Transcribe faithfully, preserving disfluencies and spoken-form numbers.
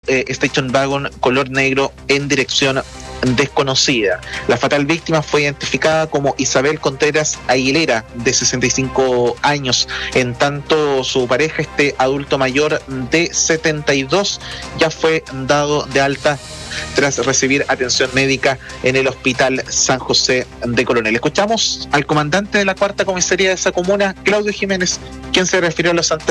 eh, station wagon color negro en dirección desconocida. La fatal víctima fue identificada como Isabel Contreras Aguilera, de sesenta y cinco años, en tanto su pareja, este adulto mayor de setenta y dos, ya fue dado de alta tras recibir atención médica en el Hospital San José de Coronel. Escuchamos al comandante de la cuarta comisaría de esa comuna, Claudio Jiménez, quien se refirió a los antecedentes